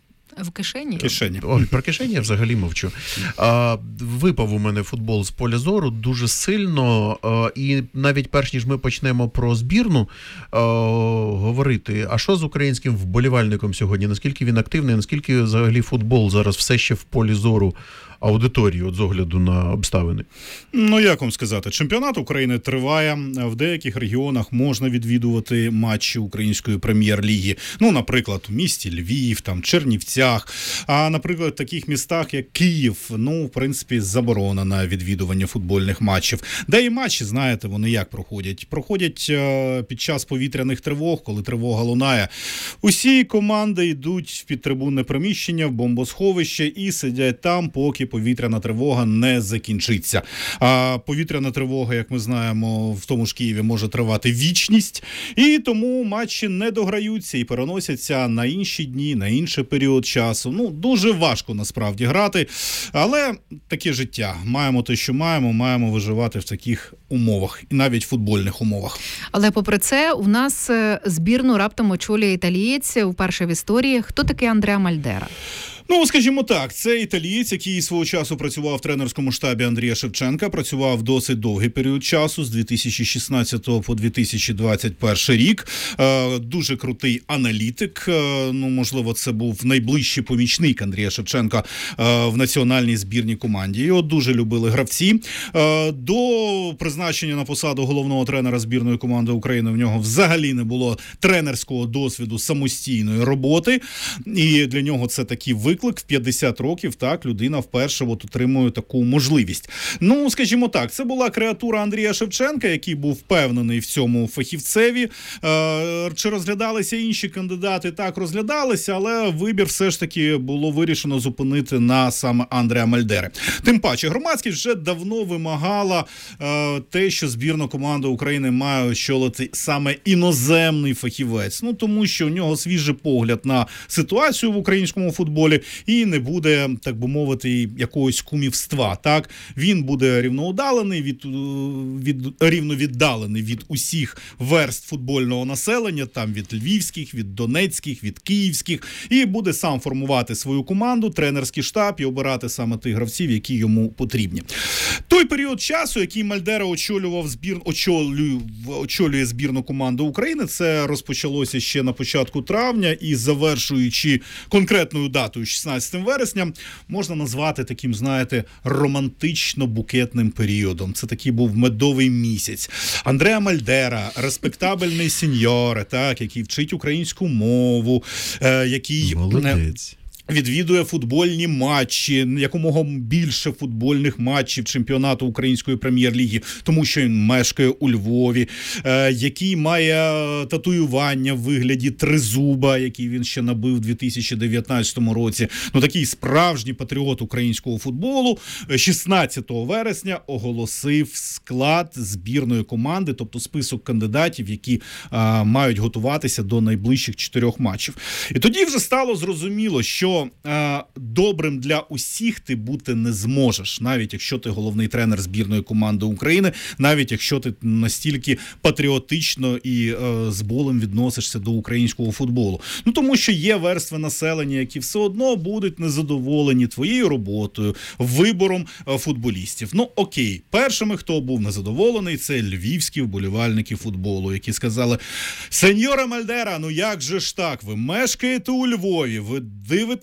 В кишені? Кишені. Ой, про кишені я взагалі мовчу. А, випав у мене футбол з поля зору дуже сильно, а, і навіть перш ніж ми почнемо про збірну а, говорити, а що з українським вболівальником сьогодні? Наскільки він активний, наскільки взагалі футбол зараз все ще в полі зору аудиторії, от з огляду на обставини? Ну, як вам сказати, чемпіонат України триває, в деяких регіонах можна відвідувати матчі української прем'єр-ліги. Ну, наприклад, у місті Львів, там, Чернівцях, а, наприклад, в таких містах, як Київ, ну, в принципі, заборона на відвідування футбольних матчів. Де і матчі, знаєте, вони як проходять? Проходять е, під час повітряних тривог, коли тривога лунає. Усі команди йдуть в підтрибунне приміщення, в бомбосховище і сидять там, поки повітряна тривога не закінчиться. А повітряна тривога, як ми знаємо, в тому ж Києві може тривати вічність, і тому матчі не дограються і переносяться на інші дні, на інший період часу. Ну, дуже важко насправді грати, але таке життя. Маємо те, що маємо, маємо виживати в таких умовах, і навіть футбольних умовах. Але попри це, у нас збірну раптом очолює італієць вперше в історії. Хто такий Андреа Мальдера? Ну, скажімо так, це італієць, який свого часу працював в тренерському штабі Андрія Шевченка, працював досить довгий період часу, з дві тисячі шістнадцятого по дві тисячі двадцять перший рік. Е, дуже крутий аналітик, е, ну, можливо, це був найближчий помічник Андрія Шевченка е, в національній збірній команді. Його дуже любили гравці. Е, до призначення на посаду головного тренера збірної команди України в нього взагалі не було тренерського досвіду самостійної роботи, і для нього це такі виклик. В п'ятдесят років, так, людина вперше от отримує таку можливість. Ну, скажімо так, це була креатура Андрія Шевченка, який був впевнений в цьому фахівцеві. Е, чи розглядалися інші кандидати? Так, розглядалися, але вибір все ж таки було вирішено зупинити на саме Андреа Мальдери. Тим паче, громадськість вже давно вимагала е, те, що збірна команда України має очолити саме іноземний фахівець. Ну, тому що у нього свіжий погляд на ситуацію в українському футболі, і не буде, так би мовити, якогось кумівства. Так, він буде рівноудалений від, від рівновіддалений від усіх верств футбольного населення, там від львівських, від донецьких, від київських, і буде сам формувати свою команду, тренерський штаб і обирати саме тих гравців, які йому потрібні. Той період часу, який Мальдера очолював збір, очолює, очолює збірну команду України, це розпочалося ще на початку травня і завершуючи конкретною датою шістнадцятого вересня, можна назвати таким, знаєте, романтично-букетним періодом. Це такий був медовий місяць. Андреа Мальдера, респектабельний сеньоре, так, який вчить українську мову, е, який... Молодець. Відвідує футбольні матчі, якомога більше футбольних матчів чемпіонату Української прем'єр-ліги, тому що він мешкає у Львові, е, який має татуювання в вигляді тризуба, який він ще набив у дві тисячі дев'ятнадцятому році. Ну, такий справжній патріот українського футболу. шістнадцятого вересня оголосив склад збірної команди, тобто список кандидатів, які е, мають готуватися до найближчих чотирьох матчів. І тоді вже стало зрозуміло, що е, добрим для усіх ти бути не зможеш, навіть якщо ти головний тренер збірної команди України, навіть якщо ти настільки патріотично і е, з болем відносишся до українського футболу. Ну, тому що є верстви населення, які все одно будуть незадоволені твоєю роботою, вибором е, футболістів. Ну, окей, першими, хто був незадоволений, це львівські вболівальники футболу, які сказали: «Сеньоре Мальдера, ну як же ж так? Ви мешкаєте у Львові, ви дивитесь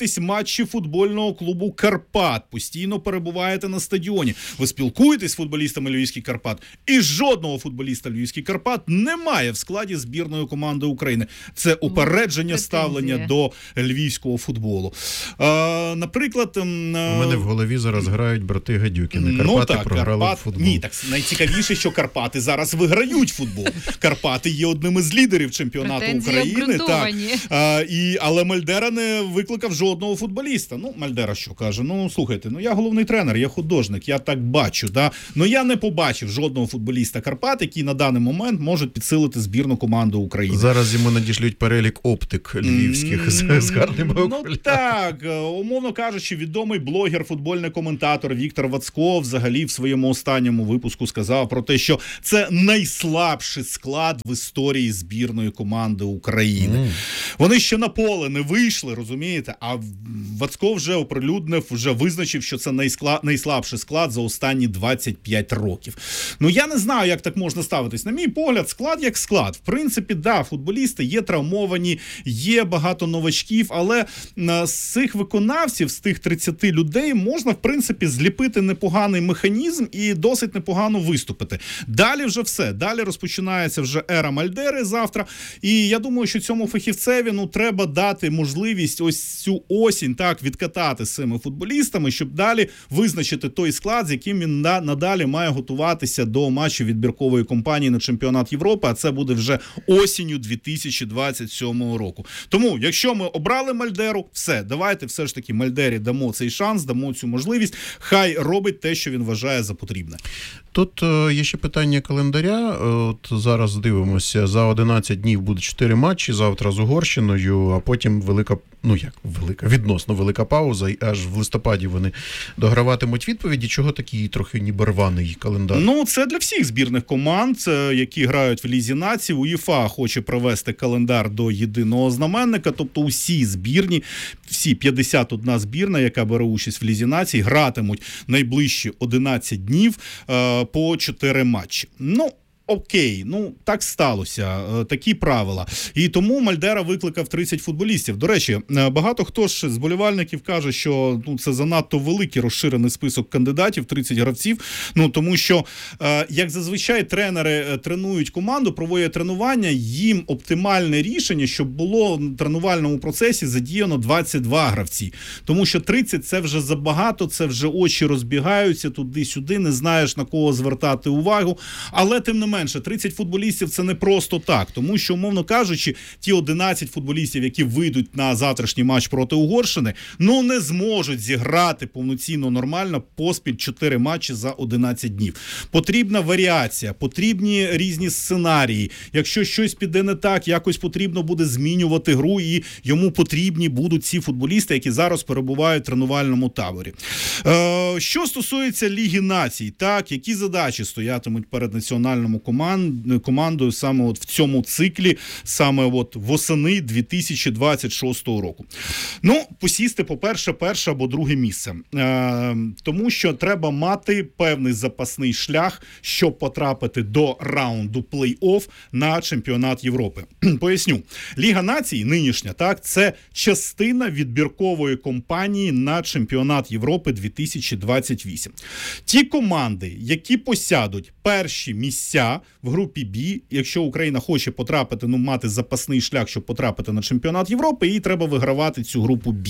дивитесь матчі футбольного клубу «Карпат», постійно перебуваєте на стадіоні, ви спілкуєтесь з футболістами Львівських Карпат, і жодного футболіста Львівських Карпат немає в складі збірної команди України. Це упередження ставлення до львівського футболу. А, наприклад, у мене в голові зараз грають брати Гадюкіни. Карпати ну, так, програли Карпат... в футбол. Ні, так найцікавіше, що Карпати зараз виграють футбол. Карпати є одним із лідерів чемпіонату Претензії України. Так. обґрунтовані. А, і, але Мальдера не викликав жодного футболіста. Ну, Мальдера що каже? Ну, слухайте, ну я головний тренер, я художник, я так бачу. Да? Ну, я не побачив жодного футболіста Карпат, який на даний момент можуть підсилити збірну команду України. Зараз йому надішлють перелік оптик львівських з, з гарними окулярами. Ну так, умовно кажучи, відомий блогер, футбольний коментатор Віктор Вацко взагалі в своєму останньому випуску сказав про те, що це найслабший склад в історії збірної команди України. Mm. Вони ще на поле не вийшли, розумієте, а Вацко вже оприлюднив, вже визначив, що це найскла... найслабший склад за останні двадцять п'ять років. Ну, я не знаю, як так можна ставитись. На мій погляд, склад як склад. В принципі, да, футболісти є травмовані, є багато новачків, але з цих виконавців, з тих тридцяти людей, можна, в принципі, зліпити непоганий механізм і досить непогано виступити. Далі вже все. Далі розпочинається вже ера Мальдери завтра. І я думаю, що цьому фахівцеві, ну, треба дати можливість ось цю осінь, так, відкатати з цими футболістами, щоб далі визначити той склад, з яким він на, надалі має готуватися до матчу відбіркової кампанії на чемпіонат Європи, а це буде вже осінню дві тисячі двадцять сьомого року. Тому, якщо ми обрали Мальдеру, все, давайте все ж таки Мальдері дамо цей шанс, дамо цю можливість, хай робить те, що він вважає за потрібне. Тут е, є ще питання календаря. От зараз дивимося, за одинадцять днів буде чотири матчі, завтра з Угорщиною, а потім велика, ну як велика, відносно велика пауза, і аж в листопаді вони дограватимуть відповіді. Чого такий трохи ніби рваний календар? Ну, це для всіх збірних команд, які грають в Лізі націй. УЄФА хоче провести календар до єдиного знаменника, тобто усі збірні, всі п'ятдесят одна збірна, яка бере участь в Лізі націй, гратимуть найближчі одинадцять днів е, по чотири матчі. Ну, окей, ну так сталося, такі правила. І тому Мальдера викликав тридцять футболістів. До речі, багато хто ж з болівальників каже, що ну, це занадто великий розширений список кандидатів, тридцять гравців. Ну тому що, як зазвичай тренери тренують команду, проводять тренування, їм оптимальне рішення, щоб було в тренувальному процесі задіяно двадцять два гравці. Тому що тридцять це вже забагато, це вже очі розбігаються туди-сюди, не знаєш на кого звертати увагу. Але тим не менше, тридцять футболістів це не просто так, тому що, умовно кажучи, ті одинадцять футболістів, які вийдуть на завтрашній матч проти Угорщини, ну не зможуть зіграти повноцінно нормально поспіль чотири матчі за одинадцять днів. Потрібна варіація, потрібні різні сценарії. Якщо щось піде не так, якось потрібно буде змінювати гру, і йому потрібні будуть ці футболісти, які зараз перебувають в тренувальному таборі. Е, що стосується Ліги націй, так, які задачі стоятимуть перед національним команд, командою саме от в цьому циклі, саме от восени дві тисячі двадцять шостого року. Ну, посісти, по-перше, перше або друге місце. Е, тому що треба мати певний запасний шлях, щоб потрапити до раунду плей-офф на чемпіонат Європи. Поясню. Ліга націй нинішня, так, це частина відбіркової кампанії на чемпіонат Європи дві тисячі двадцять вісім. Ті команди, які посядуть перші місця в групі Б, якщо Україна хоче потрапити, ну, мати запасний шлях, щоб потрапити на чемпіонат Європи, їй треба вигравати цю групу Б.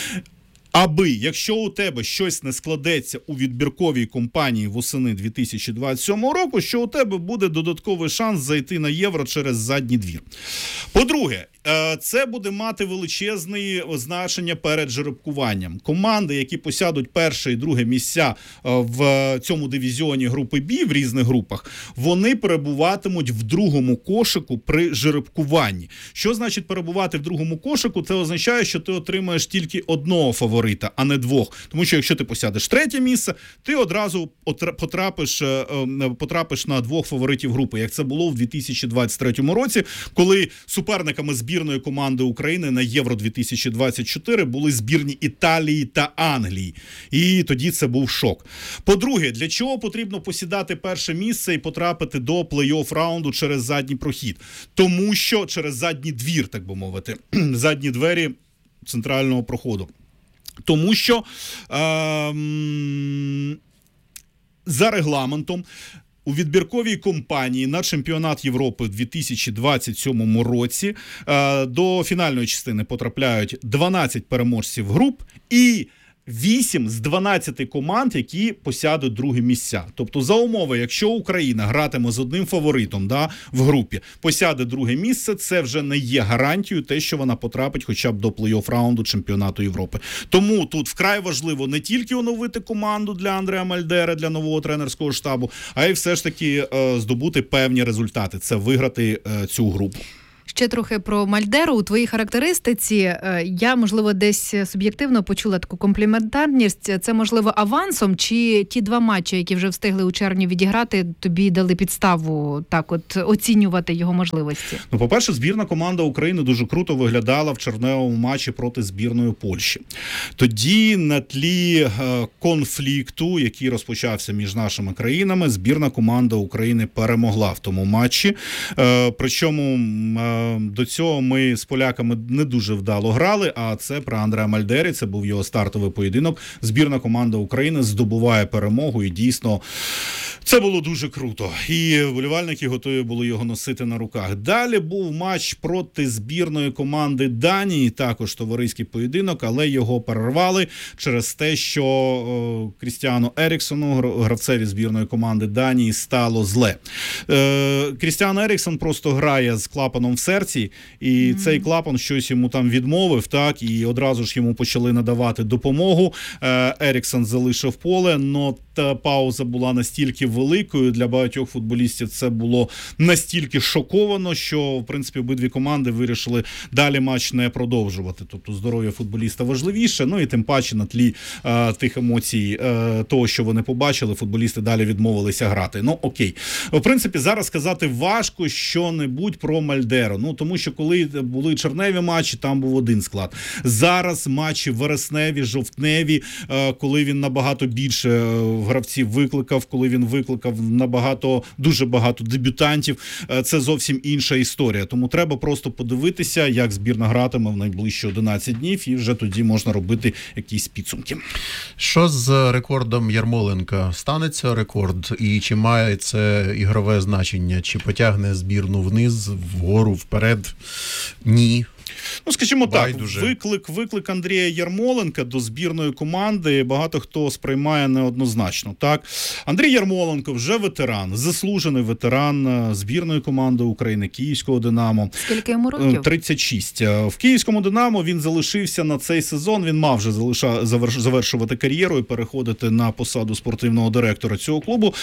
Аби, якщо у тебе щось не складеться у відбірковій кампанії восени дві тисячі двадцять сьомого року, що у тебе буде додатковий шанс зайти на Євро через задній двір. По-друге, це буде мати величезне значення перед жеребкуванням. Команди, які посядуть перше і друге місця в цьому дивізіоні групи Б, в різних групах, вони перебуватимуть в другому кошику при жеребкуванні. Що значить перебувати в другому кошику? Це означає, що ти отримаєш тільки одного фаворита, а не двох. Тому що якщо ти посядеш третє місце, ти одразу потрапиш, потрапиш на двох фаворитів групи, як це було в дві тисячі двадцять третьому році, коли суперниками збірної команди України на Євро дві тисячі двадцять чотири були збірні Італії та Англії. І тоді це був шок. По-друге, для чого потрібно посідати перше місце і потрапити до плей-офф раунду через задній прохід? Тому що через задній двір, так би мовити, задні двері центрального проходу. Тому що е- за регламентом у відбірковій кампанії на чемпіонат Європи в дві тисячі двадцять сьомому році е- до фінальної частини потрапляють дванадцять переможців груп і вісім з дванадцяти команд, які посядуть другі місця. Тобто за умови, якщо Україна гратиме з одним фаворитом, да, в групі, посяде друге місце, це вже не є гарантією те, що вона потрапить хоча б до плей-офф раунду чемпіонату Європи. Тому тут вкрай важливо не тільки оновити команду для Андреа Мальдери, для нового тренерського штабу, а й все ж таки е, здобути певні результати. Це виграти е, цю групу. Ще трохи про Мальдеру. У твоїй характеристиці я, можливо, десь суб'єктивно почула таку компліментарність. Це, можливо, авансом, чи ті два матчі, які вже встигли у червні відіграти, тобі дали підставу так от оцінювати його можливості? Ну, по-перше, збірна команда України дуже круто виглядала в червневому матчі проти збірної Польщі. Тоді на тлі е, конфлікту, який розпочався між нашими країнами, збірна команда України перемогла в тому матчі. Е, причому е, до цього ми з поляками не дуже вдало грали, а це про Андреа Мальдері, це був його стартовий поєдинок. Збірна команда України здобуває перемогу, і дійсно це було дуже круто. І вболівальники готові були його носити на руках. Далі був матч проти збірної команди Данії, також товариський поєдинок, але його перервали через те, що о, Крістіану Еріксону, гравцеві збірної команди Данії, стало зле. Е, Крістіан Еріксон просто грає з клапаном в серці, і mm-hmm. цей клапан щось йому там відмовив, так, і одразу ж йому почали надавати допомогу. Е, Еріксон залишив поле, но та пауза була настільки великою для багатьох футболістів, це було настільки шоковано, що, в принципі, обидві команди вирішили далі матч не продовжувати. Тобто здоров'я футболіста важливіше, ну і тим паче на тлі е, тих емоцій, е, того, що вони побачили, футболісти далі відмовилися грати. Ну, окей. В принципі, зараз сказати важко що-небудь про Мальдеру. Ну, тому що коли були червневі матчі, там був один склад. Зараз матчі вересневі, жовтневі, е, коли він набагато більше е, гравців викликав, коли він викликав набагато, дуже багато дебютантів, це зовсім інша історія. Тому треба просто подивитися, як збірна гратиме в найближчі одинадцять днів, і вже тоді можна робити якісь підсумки. Що з рекордом Ярмоленка? Станеться рекорд? І чи має це ігрове значення? Чи потягне збірну вниз, вгору, вперед? Ні. Ну, скажімо Байдуже. так, виклик, виклик Андрія Ярмоленка до збірної команди багато хто сприймає неоднозначно. Так? Андрій Ярмоленко вже ветеран, заслужений ветеран збірної команди України, Київського «Динамо». Скільки йому років? тридцять шість. В Київському «Динамо» він залишився на цей сезон, він мав вже залиша, завершувати кар'єру і переходити на посаду спортивного директора цього клубу.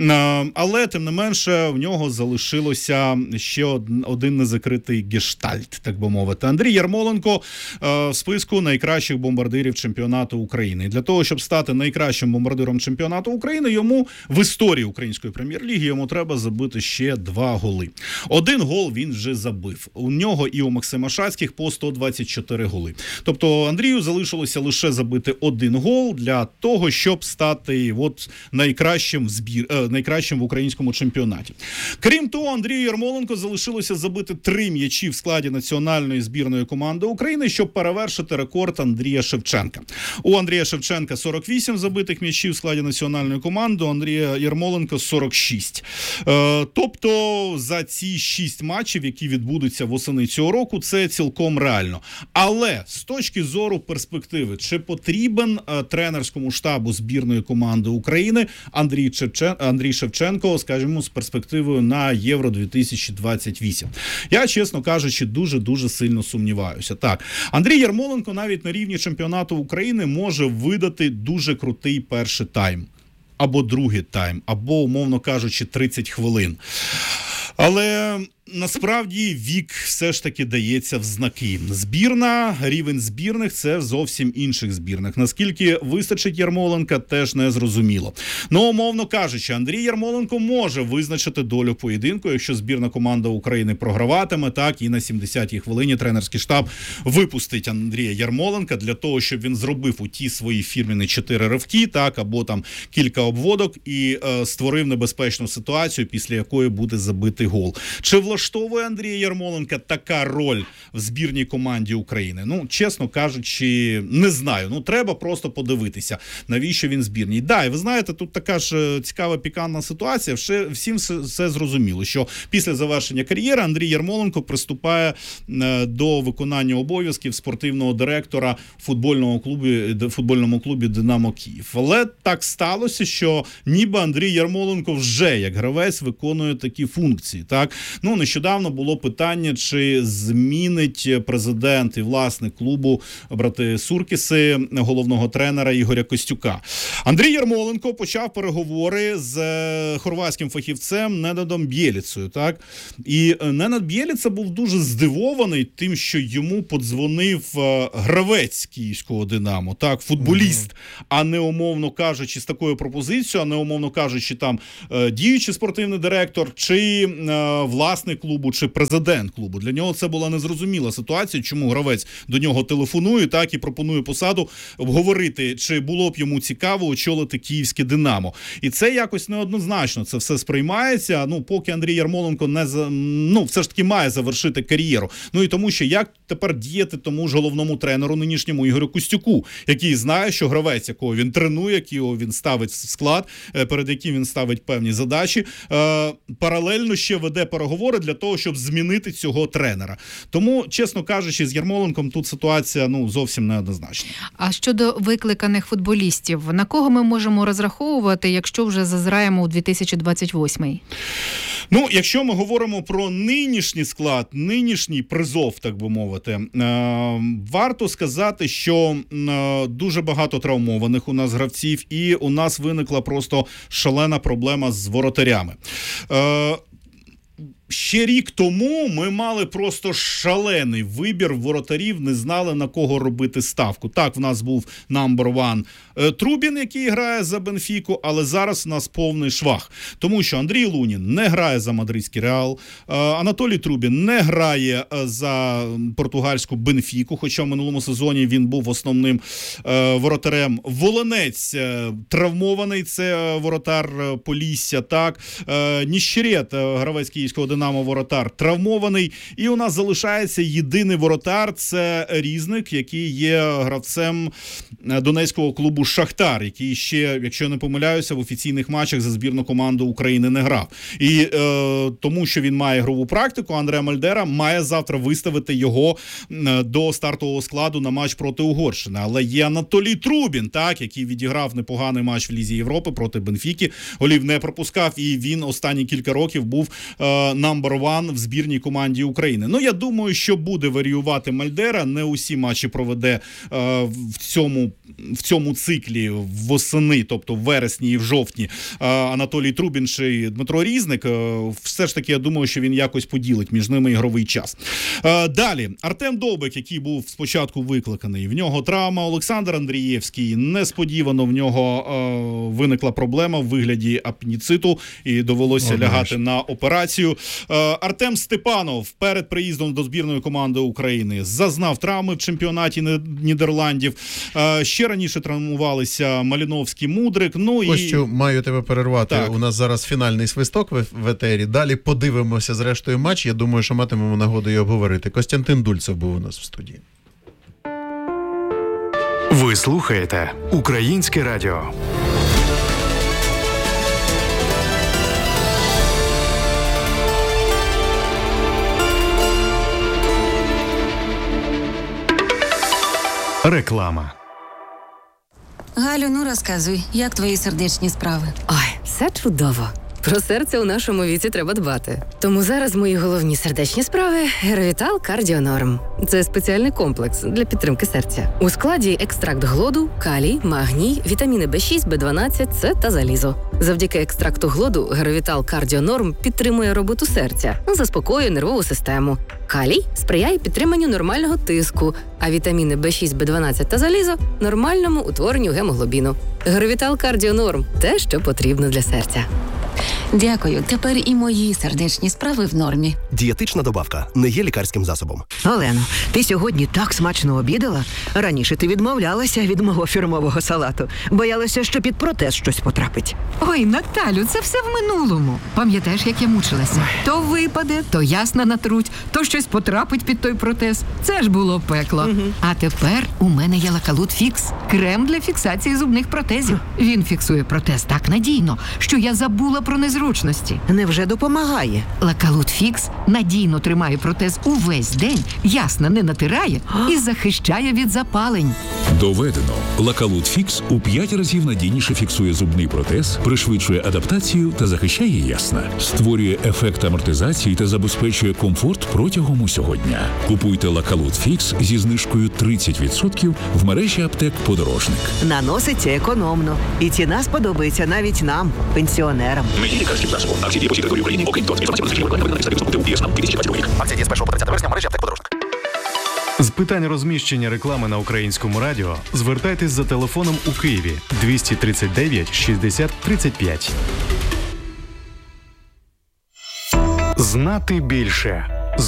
Але, тим не менше, в нього залишилося ще один незакритий гештальт, так би мовити. Андрій Ярмоленко е, в списку найкращих бомбардирів чемпіонату України. І для того, щоб стати найкращим бомбардиром чемпіонату України, йому в історії української прем'єр-ліги йому треба забити ще два голи. Один гол він вже забив. У нього і у Максима Шацьких по сто двадцять чотири голи. Тобто Андрію залишилося лише забити один гол для того, щоб стати от найкращим в збір, е, найкращим в українському чемпіонаті. Крім того, Андрію Ярмоленко залишилося забити три м'ячі в складі національної збірної команди України, щоб перевершити рекорд Андрія Шевченка. У Андрія Шевченка сорок вісім забитих м'ячів в складі національної команди, у Андрія Ярмоленка сорок шість. Е, тобто за ці шість матчів, які відбудуться восени цього року, це цілком реально. Але з точки зору перспективи, чи потрібен е, тренерському штабу збірної команди України Андрій, Чечен... Андрій Шевченко, скажімо, з перспективою на Євро дві тисячі двадцять вісім? Я, чесно кажучи, дуже-дуже сильно сумніваюся. Так, Андрій Ярмоленко навіть на рівні чемпіонату України може видати дуже крутий перший тайм. Або другий тайм, або, умовно кажучи, тридцять хвилин. Але насправді вік все ж таки дається в знаки. Збірна, рівень збірних – це зовсім інших збірних. Наскільки вистачить Ярмоленка, теж не зрозуміло. Ну, умовно кажучи, Андрій Ярмоленко може визначити долю поєдинку, якщо збірна команда України програватиме, так, і на сімдесятій хвилині тренерський штаб випустить Андрія Ярмоленка для того, щоб він зробив у ті свої фірмені чотири ривки, так, або там кілька обводок і е, створив небезпечну ситуацію, після якої буде забитий гол. Чи влаштовує влаштовує Андрія Ярмоленка така роль в збірній команді України? Ну, чесно кажучи, не знаю. Ну, треба просто подивитися, навіщо він збірній. Да, і ви знаєте, тут така ж цікава пікантна ситуація. Все, всім все, все зрозуміло, що після завершення кар'єри Андрій Ярмоленко приступає е, до виконання обов'язків спортивного директора футбольного клубі, футбольному клубі «Динамо Київ». Але так сталося, що ніби Андрій Ярмоленко вже як гравець виконує такі функції. Так? Ну, нещодавно було питання, чи змінить президент і власник клубу брати Суркіси головного тренера Ігоря Костюка. Андрій Ярмоленко почав переговори з хорватським фахівцем Ненадом Бєліцею. Так? І Ненад Бєліца був дуже здивований тим, що йому подзвонив гравець київського «Динамо», так, футболіст, mm-hmm. а не, умовно кажучи, з такою пропозицією, а не, умовно кажучи, там діючий спортивний директор, чи власник клубу, чи президент клубу. Для нього це була незрозуміла ситуація, чому гравець до нього телефонує, так, і пропонує посаду обговорити, чи було б йому цікаво очолити київське «Динамо». І це якось неоднозначно, це все сприймається, ну, поки Андрій Ярмоленко не, за, ну, все ж таки має завершити кар'єру. Ну, і тому, що як тепер діяти тому ж головному тренеру нинішньому Ігорю Костюку, який знає, що гравець, якого він тренує, якого він ставить в склад, перед яким він ставить певні задачі, паралельно ще веде переговори для того, щоб змінити цього тренера. Тому, чесно кажучи, з Ярмоленком тут ситуація, ну, зовсім неоднозначна. А щодо викликаних футболістів, на кого ми можемо розраховувати, якщо вже зазираємо у дві тисячі двадцять восьмий? Ну, якщо ми говоримо про нинішній склад, нинішній призов, так би мовити, е- варто сказати, що е- дуже багато травмованих у нас гравців, і у нас виникла просто шалена проблема з воротарями. Е- Ще рік тому ми мали просто шалений вибір воротарів, не знали, на кого робити ставку. Так, в нас був number one Трубін, який грає за Бенфіку, але зараз в нас повний швах. Тому що Андрій Лунін не грає за мадридський Реал, Анатолій Трубін не грає за португальську Бенфіку, хоча в минулому сезоні він був основним воротарем. Волинець травмований, це воротар Полісся, так. Ніщерет, гравець київського «Динамо», воротар травмований. І у нас залишається єдиний воротар, це Різник, який є гравцем донецького клубу «Шахтар», який ще, якщо я не помиляюся, в офіційних матчах за збірну команду України не грав. І е, тому, що він має ігрову практику, Андреа Мальдера має завтра виставити його до стартового складу на матч проти Угорщини. Але є Анатолій Трубін, так, який відіграв непоганий матч в Лізі Європи проти Бенфіки, голів не пропускав, і він останні кілька років був е, number one в збірній команді України. Ну, я думаю, що буде варіювати Мальдера, не усі матчі проведе е, в цьому в цьому циклі восени, тобто в вересні і в жовтні, Анатолій Трубін чи Дмитро Різник. Все ж таки, я думаю, що він якось поділить між ними ігровий час. Далі, Артем Довбик, який був спочатку викликаний. В нього травма. Олександр Андрієвський. Несподівано в нього виникла проблема в вигляді апендициту і довелося О, лягати наш. на операцію. Артем Степанов перед приїздом до збірної команди України зазнав травми в чемпіонаті Нідерландів. Ще раніше травмувалися Маліновський, Мудрик. Ну, Костю, і... маю тебе перервати. Так. У нас зараз фінальний свисток в, в етері. Далі подивимося зрештою матч. Я думаю, що матимемо нагоду її обговорити. Костянтин Дульцев був у нас в студії. Ви слухаєте Українське радіо. Реклама. Галю, ну розказуй, як твої сердечні справи? Ой, все чудово. Про серце у нашому віці треба дбати. Тому зараз мої головні сердечні справи – Геровітал Кардіонорм. Це спеціальний комплекс для підтримки серця. У складі екстракт глоду, калій, магній, вітаміни Б шість, Б дванадцять, С та залізо. Завдяки екстракту глоду Геровітал Кардіонорм підтримує роботу серця, заспокоює нервову систему. Калій сприяє підтриманню нормального тиску, а вітаміни Б шість, Б дванадцять та залізо – нормальному утворенню гемоглобіну. Геровітал Кардіонорм – те, що потрібно для серця. Дякую. Тепер і мої сердечні справи в нормі. Дієтична добавка не є лікарським засобом. Олено, ти сьогодні так смачно обідала? Раніше ти відмовлялася від мого фірмового салату. Боялася, що під протез щось потрапить. Ой, Наталю, це все в минулому. Пам'ятаєш, як я мучилася? То випаде, то ясна натруть, то щось потрапить під той протез. Це ж було пекло. Угу. А тепер у мене є Лакалут Фікс. Крем для фіксації зубних протезів. Він фіксує протез так надійно, що я забула про незручності. Невже допомагає? Лакалут Фікс надійно тримає протез увесь день, ясно не натирає і захищає від запалень. Доведено. Лакалут Фікс у п'ять разів надійніше фіксує зубний протез, пришвидшує адаптацію та захищає ясна. Створює ефект амортизації та забезпечує комфорт протягом усього дня. Купуйте Лакалут Фікс зі знижкою тридцять відсотків в мережі аптек «Подорожник». Наноситься економно. І ціна сподобається навіть нам, пенсіонерам. Не є лікарським засобом. Акції дії по всій території України, окрім того, інформація про рекламу на сайті «Ди ес ен» дві тисячі двадцять рік. Акція діє з першого по тридцяте вересня в мережі аптек «Подорожник». З питань розміщення реклами на Українському радіо звертайтесь за телефоном у Києві двісті тридцять дев'ять шістдесят тридцять п'ять. Знати більше.